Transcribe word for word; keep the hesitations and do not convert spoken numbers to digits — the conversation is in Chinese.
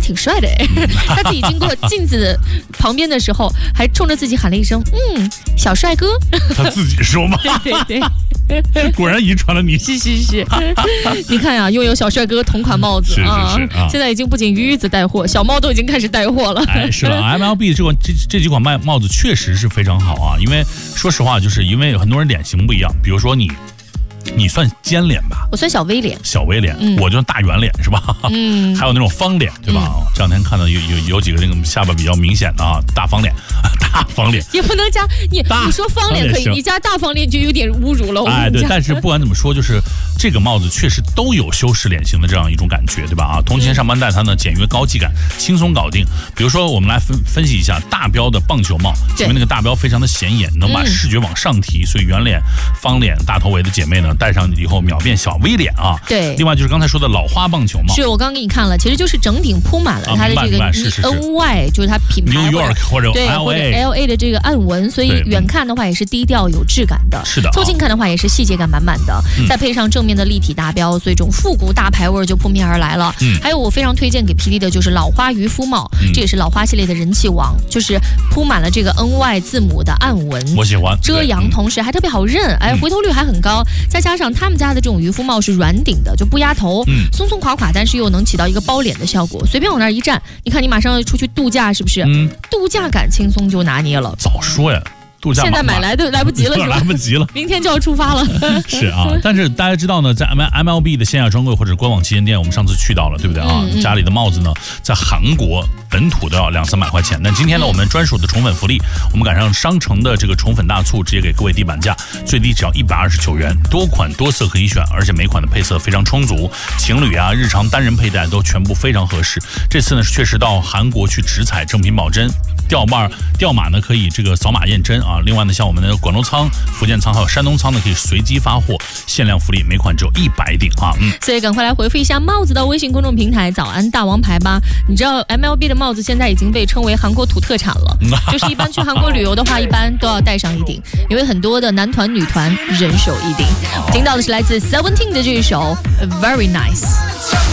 挺帅的哎。他自己经过镜子旁边的时候，还冲着自己喊了一声：“嗯，小帅哥。” 他自己说吗？ 对对对， 果然遗传了你。 是是是，你看呀、啊，拥有小帅哥同款帽子是是是啊，现在已经不仅鱼子带货，小猫都已经开始带货了。 哎，是了 ，M L B 这款这这几款卖帽子确实是非常好啊，因为说实话，就是因为很多人脸型不一样，比如说你。你算尖脸吧？ 我算小 V 脸， 小 V 脸，嗯、我就大圆脸是吧？嗯，还有那种方脸，对吧？嗯、这两天看到有有有几个那个下巴比较明显的啊，大方脸，大方脸也不能加你你说方脸可以，你加大方脸就有点侮辱了。 哎，对，但是不管怎么说，就是这个帽子确实都有修饰脸型的这样一种感觉，对吧？啊，通勤上班戴它呢，简约高级感，轻松搞定。比如说，我们来分分析一下大标的棒球帽，前面那个大标非常的显眼，能把视觉往上提，所以圆脸、方脸、大头围的姐妹呢。戴上以后秒变小 V 脸啊！ 对， 另外就是刚才说的老花棒球帽， 是我刚刚给你看了，其实就是整顶铺满了它的这个 N Y， 就是它品牌 New York 或者 L A L A 的这个暗纹，所以远看的话也是低调有质感的， 是的。 凑近看的话也是细节感满满的，再配上正面的立体大标，所以这种复古大牌味就扑面而来了。嗯，还有我非常推荐给 P D 的就是老花渔夫帽，这也是老花系列的人气王，就是铺满了这个 N Y 字母的暗纹， 我喜欢， 遮阳同时还特别好认，哎，回头率还很高，再加上他们家的这种渔夫帽是软顶的，就不压头，嗯，松松垮垮，但是又能起到一个包脸的效果。随便往那儿一站，你看你马上要出去度假，是不是？嗯，度假感轻松就拿捏了。 早说呀！度假现在买来都来不及了，是吧？ 来不及了， 明天就要出发了。 是啊，但是大家知道呢，在 M L B 的线下专柜或者官网旗舰店，我们上次去到了，对不对啊？嗯嗯家里的帽子呢，在韩国本土都要两三百块钱。但今天呢，我们专属的宠粉福利，我们赶上商城的这个宠粉大促，直接给各位地板价，最低只要一百二十九元，多款多色可以选，而且每款的配色非常充足，情侣啊、日常单人佩戴都全部非常合适。这次呢，确实到韩国去直采正品保真。调码调码呢可以这个扫码验真啊，另外呢像我们的广州仓、福建仓还有山东仓呢可以随机发货，限量福利，每款只有一百顶啊。嗯， 所以赶快来回复一下帽子的微信公众平台早安大王牌吧。你知道 M L B 的帽子现在已经被称为韩国土特产了，就是一般去韩国旅游的话，一般都要戴上一顶，因为很多的男团女团人手一顶。听到的是来自 Seventeen 的这一首 Very Nice。